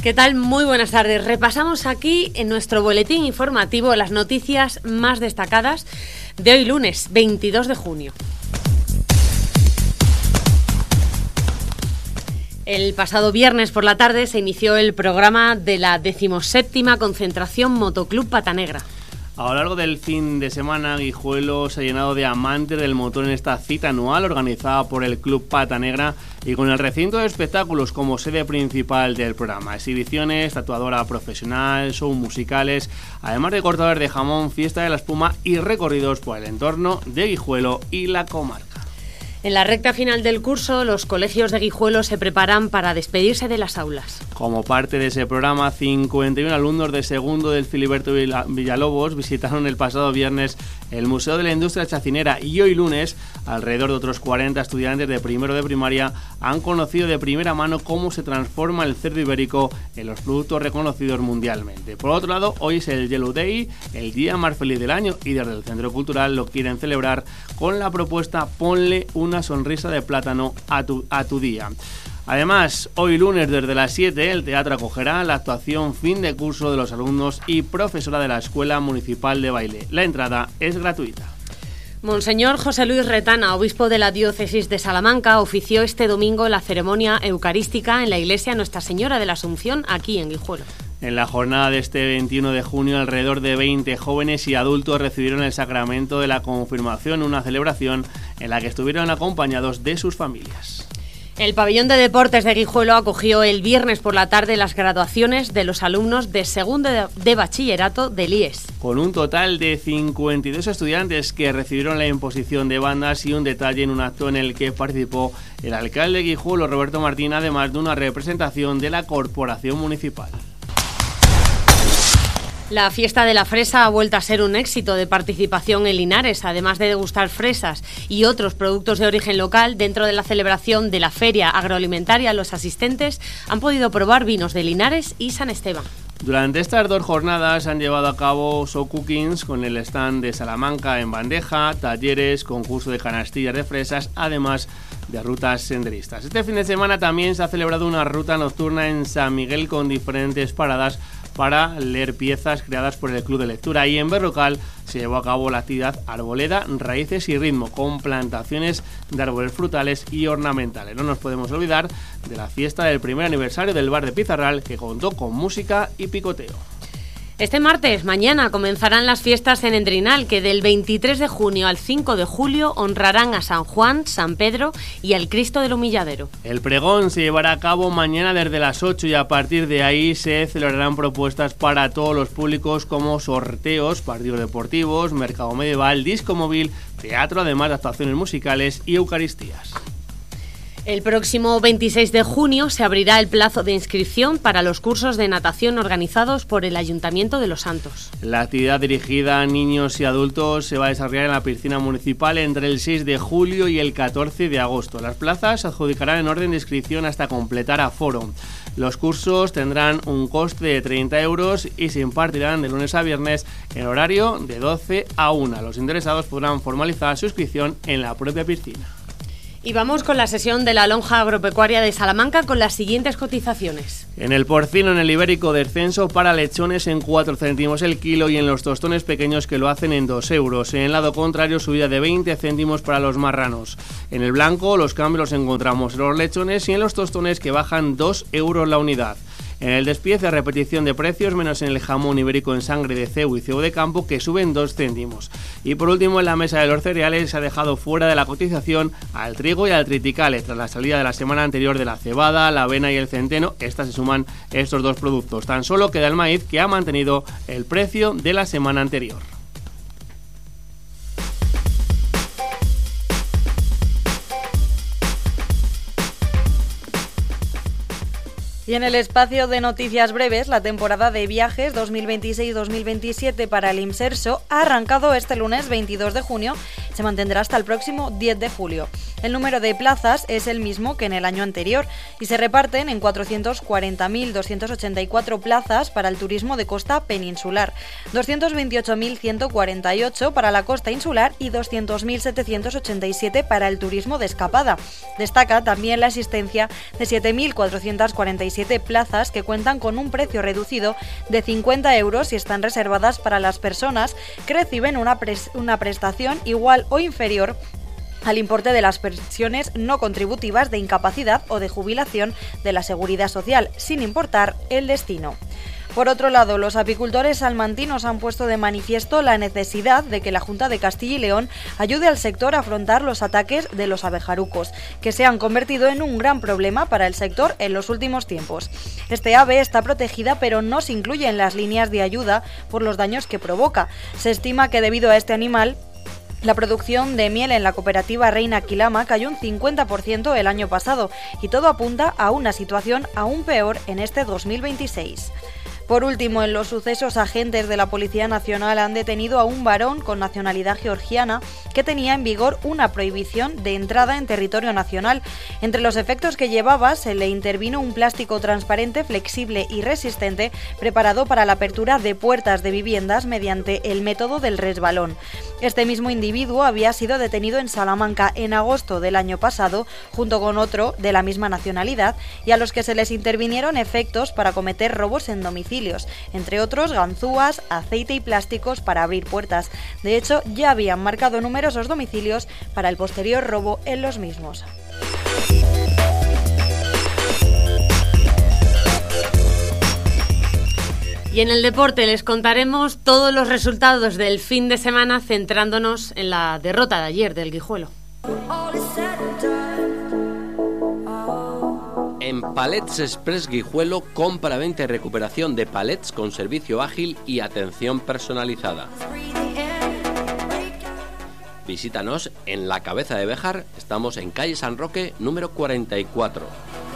¿Qué tal? Muy buenas tardes. Repasamos aquí en nuestro boletín informativo las noticias más destacadas de hoy lunes, 22 de junio. El pasado viernes por la tarde se inició el programa de la 17ª concentración Motoclub Patanegra. A lo largo del fin de semana, Guijuelo se ha llenado de amantes del motor en esta cita anual organizada por el Club Patanegra y con el recinto de espectáculos como sede principal del programa. Exhibiciones, tatuadora profesional, shows musicales, además de cortadores de jamón, fiesta de la espuma y recorridos por el entorno de Guijuelo y la comarca. En la recta final del curso, los colegios de Guijuelo se preparan para despedirse de las aulas. Como parte de ese programa, 51 alumnos de segundo del Filiberto Villalobos visitaron el pasado viernes el Museo de la Industria Chacinera y hoy lunes, alrededor de otros 40 estudiantes de primero de primaria han conocido de primera mano cómo se transforma el cerdo ibérico en los productos reconocidos mundialmente. Por otro lado, hoy es el Yellow Day, el día más feliz del año, y desde el Centro Cultural lo quieren celebrar con la propuesta Ponle una sonrisa de plátano a tu día. Además, hoy lunes desde las 7 el teatro acogerá la actuación fin de curso de los alumnos y profesora de la Escuela Municipal de Baile. La entrada es gratuita. Monseñor José Luis Retana, obispo de la diócesis de Salamanca, ofició este domingo la ceremonia eucarística en la iglesia Nuestra Señora de la Asunción, aquí en Guijuelo. En la jornada de este 21 de junio, alrededor de 20 jóvenes y adultos recibieron el sacramento de la confirmación, una celebración en la que estuvieron acompañados de sus familias. El pabellón de deportes de Guijuelo acogió el viernes por la tarde las graduaciones de los alumnos de segundo de bachillerato del IES. Con un total de 52 estudiantes que recibieron la imposición de bandas y un detalle en un acto en el que participó el alcalde de Guijuelo, Roberto Martín, además de una representación de la corporación municipal. La fiesta de la fresa ha vuelto a ser un éxito de participación en Linares, además de degustar fresas y otros productos de origen local. Dentro de la celebración de la feria agroalimentaria, los asistentes han podido probar vinos de Linares y San Esteban. Durante estas dos jornadas han llevado a cabo show cookings con el stand de Salamanca en bandeja, talleres, concurso de canastillas de fresas, además de rutas senderistas. Este fin de semana también se ha celebrado una ruta nocturna en San Miguel con diferentes paradas para leer piezas creadas por el Club de Lectura, y en Berrocal se llevó a cabo la actividad Arboleda, Raíces y Ritmo, con plantaciones de árboles frutales y ornamentales. No nos podemos olvidar de la fiesta del primer aniversario del bar de Pizarral, que contó con música y picoteo. Este martes, mañana, comenzarán las fiestas en Endrinal, que del 23 de junio al 5 de julio honrarán a San Juan, San Pedro y al Cristo del Humilladero. El pregón se llevará a cabo mañana desde las 8 y a partir de ahí se celebrarán propuestas para todos los públicos como sorteos, partidos deportivos, mercado medieval, disco móvil, teatro, además de actuaciones musicales y eucaristías. El próximo 26 de junio se abrirá el plazo de inscripción para los cursos de natación organizados por el Ayuntamiento de Los Santos. La actividad dirigida a niños y adultos se va a desarrollar en la piscina municipal entre el 6 de julio y el 14 de agosto. Las plazas se adjudicarán en orden de inscripción hasta completar aforo. Los cursos tendrán un coste de 30 euros y se impartirán de lunes a viernes en horario de 12 a 1. Los interesados podrán formalizar su inscripción en la propia piscina. Y vamos con la sesión de la lonja agropecuaria de Salamanca con las siguientes cotizaciones. En el porcino, en el ibérico, descenso para lechones en 4 céntimos el kilo y en los tostones pequeños, que lo hacen en 2 euros. En el lado contrario, subida de 20 céntimos para los marranos. En el blanco, los cambios los encontramos en los lechones y en los tostones, que bajan 2 euros la unidad. En el despiece, repetición de precios, menos en el jamón ibérico en sangre de cebo y cebo de campo, que suben 2 céntimos. Y por último, en la mesa de los cereales se ha dejado fuera de la cotización al trigo y al triticale. Tras la salida de la semana anterior de la cebada, la avena y el centeno, estas se suman estos dos productos. Tan solo queda el maíz, que ha mantenido el precio de la semana anterior. Y en el espacio de noticias breves, la temporada de viajes 2026-2027 para el Imserso ha arrancado este lunes 22 de junio se mantendrá hasta el próximo 10 de julio. El número de plazas es el mismo que en el año anterior y se reparten en 440.284 plazas para el turismo de costa peninsular, 228.148 para la costa insular y 200.787 para el turismo de escapada. Destaca también la existencia de 7.447 plazas que cuentan con un precio reducido de 50 euros y están reservadas para las personas que reciben una prestación igual o inferior al importe de las pensiones no contributivas de incapacidad o de jubilación de la Seguridad Social, sin importar el destino. Por otro lado, los apicultores salmantinos han puesto de manifiesto la necesidad de que la Junta de Castilla y León ayude al sector a afrontar los ataques de los abejarucos, que se han convertido en un gran problema para el sector en los últimos tiempos. Este ave está protegida, pero no se incluye en las líneas de ayuda por los daños que provoca. Se estima que debido a este animal, la producción de miel en la cooperativa Reina Quilama cayó un 50% el año pasado y todo apunta a una situación aún peor en este 2026. Por último, en los sucesos, agentes de la Policía Nacional han detenido a un varón con nacionalidad georgiana que tenía en vigor una prohibición de entrada en territorio nacional. Entre los efectos que llevaba se le intervino un plástico transparente, flexible y resistente preparado para la apertura de puertas de viviendas mediante el método del resbalón. Este mismo individuo había sido detenido en Salamanca en agosto del año pasado, junto con otro de la misma nacionalidad, y a los que se les intervinieron efectos para cometer robos en domicilio, entre otros ganzúas, aceite y plásticos para abrir puertas. De hecho, ya habían marcado numerosos domicilios para el posterior robo en los mismos. Y en el deporte les contaremos todos los resultados del fin de semana, centrándonos en la derrota de ayer del Guijuelo. En Palets Express Guijuelo, compra, venta y recuperación de palets con servicio ágil y atención personalizada. Visítanos en la Cabeza de Béjar, estamos en calle San Roque, número 44.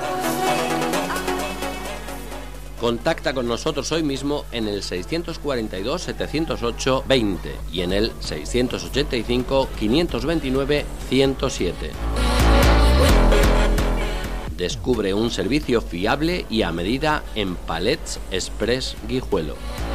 Contacta con nosotros hoy mismo en el 642-708-20 y en el 685-529-107. Descubre un servicio fiable y a medida en Palets Express Guijuelo.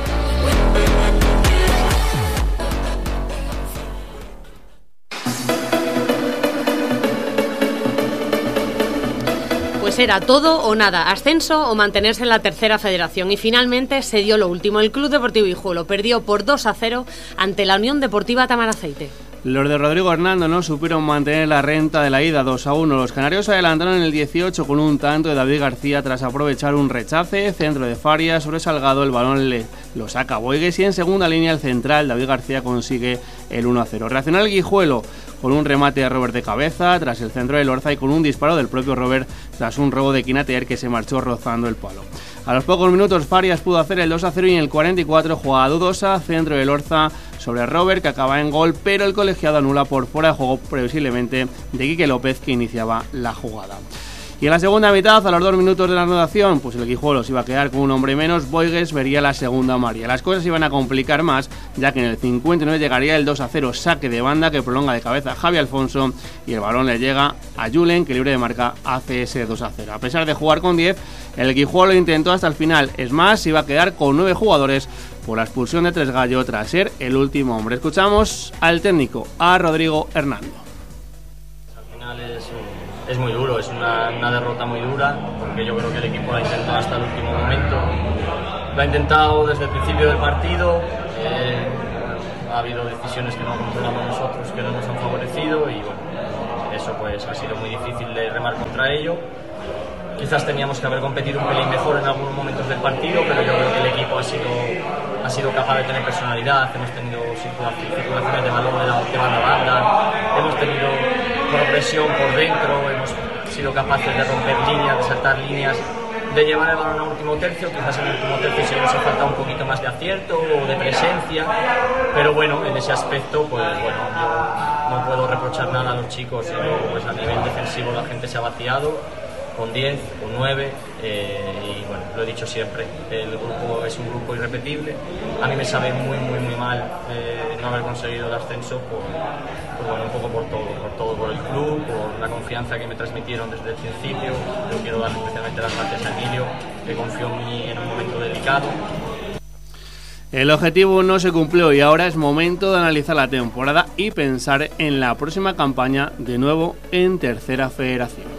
Pues era todo o nada, ascenso o mantenerse en la tercera federación, y finalmente se dio lo último. El Club Deportivo Guijuelo perdió por 2-0 ante la Unión Deportiva Tamaraceite. Los de Rodrigo Hernando no supieron mantener la renta de la ida 2-1. Los canarios se adelantaron en el 18 con un tanto de David García tras aprovechar un rechace, centro de Farias sobre Salgado, el balón lo saca Boigues y en segunda línea el central David García consigue el 1-0. Reaccionó el Guijuelo con un remate de Robert de cabeza tras el centro de Lorza y con un disparo del propio Robert tras un robo de Quinater que se marchó rozando el palo. A los pocos minutos Farias pudo hacer el 2-0 y en el 44 jugada dudosa, centro de Lorza sobre Robert que acaba en gol, pero el colegiado anula por fuera de juego previsiblemente de Quique López que iniciaba la jugada. Y en la segunda mitad, a los 2 minutos de la anotación, pues el Guijuelo se iba a quedar con un hombre menos. Boigues vería la segunda amarilla. Las cosas iban a complicar más, ya que en el 59 llegaría el 2-0, saque de banda que prolonga de cabeza a Javi Alfonso y el balón le llega a Julen, que libre de marca hace ese 2-0. A pesar de jugar con 10, el Guijuelo intentó hasta el final. Es más, se iba a quedar con 9 jugadores por la expulsión de Tresgallo tras ser el último hombre. Escuchamos al técnico, a Rodrigo Hernando. Al final es muy duro, es una derrota muy dura, porque yo creo que el equipo lo ha intentado hasta el último momento. Lo ha intentado desde el principio del partido, ha habido decisiones que no controlamos nosotros que no nos han favorecido y bueno, eso pues ha sido muy difícil de remar contra ello. Quizás teníamos que haber competido un pelín mejor en algunos momentos del partido, pero yo creo que el equipo ha sido capaz de tener personalidad. Hemos tenido circulaciones de balón de banda a banda, hemos tenido progresión por dentro, hemos sido capaces de romper líneas, de saltar líneas, de llevar el balón a último tercio. Quizás en el último tercio sí nos ha faltado un poquito más de acierto o de presencia, pero bueno, en ese aspecto pues bueno, yo no puedo reprochar nada a los chicos. Pues a nivel defensivo la gente se ha vaciado con 10, con 9, y bueno, lo he dicho siempre, el grupo es un grupo irrepetible. A mí me sabe muy mal no haber conseguido el ascenso, bueno, un poco por todo, por el club, por la confianza que me transmitieron desde el principio. Yo quiero dar especialmente las gracias a Emilio, que confió en mí en un momento delicado. El objetivo no se cumplió y ahora es momento de analizar la temporada y pensar en la próxima campaña, de nuevo en Tercera Federación.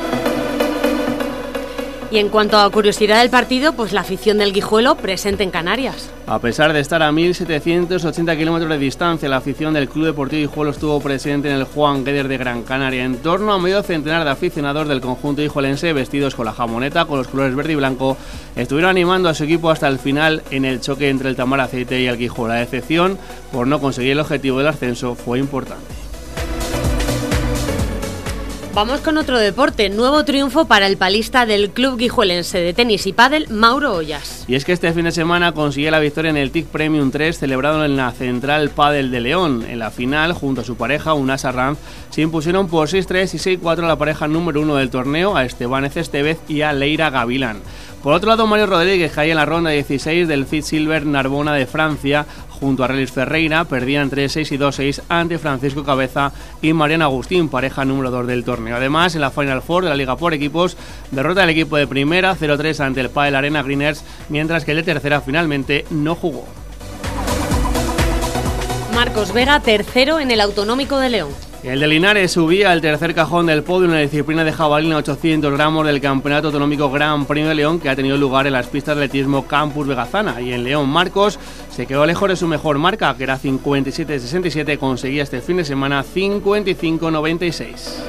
Y en cuanto a curiosidad del partido, pues la afición del Guijuelo presente en Canarias. A pesar de estar a 1.780 kilómetros de distancia, la afición del Club Deportivo Guijuelo estuvo presente en el Juan Gueder de Gran Canaria. En torno a medio centenar de aficionados del conjunto guijuelense, vestidos con la jamoneta, con los colores verde y blanco, estuvieron animando a su equipo hasta el final en el choque entre el Tamar Aceite y el Guijuelo. La decepción por no conseguir el objetivo del ascenso fue importante. Vamos con otro deporte, nuevo triunfo para el palista del club guijuelense de tenis y pádel, Mauro Ollas. Y es que este fin de semana consiguió la victoria en el TIC Premium 3 celebrado en la Central Pádel de León. En la final, junto a su pareja, Unas Arranz, se impusieron por 6-3 y 6-4 a la pareja número 1 del torneo, a Esteban Estevez y a Leira Gavilán. Por otro lado, Mario Rodríguez caía en la ronda 16 del FIT Silver Narbona de Francia, junto a Relis Ferreira, perdían 3-6 y 2-6 ante Francisco Cabeza y Mariano Agustín, pareja número 2 del torneo. Además, en la Final Four de la Liga por equipos, derrota del equipo de primera 0-3 ante el Padel Arena Greeners, mientras que el de tercera finalmente no jugó. Marcos Vega, tercero en el Autonómico de León. El de Linares subía al tercer cajón del podio en la disciplina de jabalina 800 gramos del Campeonato Autonómico Gran Premio de León, que ha tenido lugar en las pistas de atletismo Campus Vegazana. Y en León, Marcos se quedó lejos de su mejor marca, que era 57-67, conseguía este fin de semana 55-96.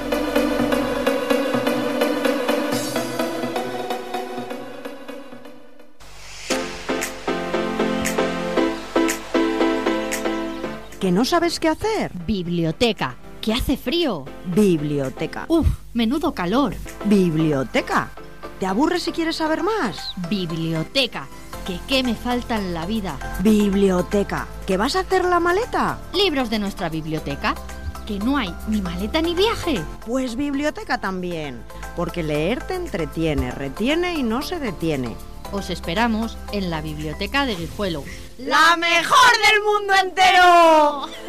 ¿Que no sabes qué hacer? Biblioteca, que hace frío. Biblioteca. Uf, menudo calor. Biblioteca. ¿Te aburres si quieres saber más? Biblioteca, que qué me falta en la vida. Biblioteca. ¿Que vas a hacer la maleta? Libros de nuestra biblioteca, que no hay ni maleta ni viaje. Pues biblioteca también, porque leer te entretiene, retiene y no se detiene. Os esperamos en la biblioteca de Guijuelo. ¡La mejor del mundo entero!